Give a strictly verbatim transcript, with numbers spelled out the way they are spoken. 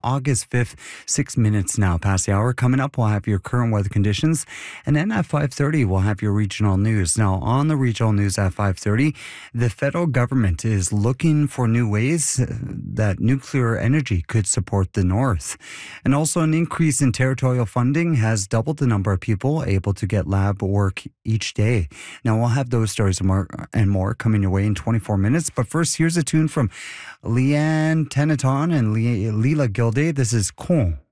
August fifth, six minutes now past the hour. Coming up, we'll have your current weather conditions. And then at five thirty, we'll have your regional news. Now, on the regional news at five thirty, the federal government is looking for new ways that nuclear energy could support the North. And also an increase in territorial funding has doubled the number of people able to get lab work each day. Now, we'll have those stories and more, and more coming your way in twenty-four minutes. But first, here's a tune from Leanne Teneton and Le- Leela Gilday. This is Con.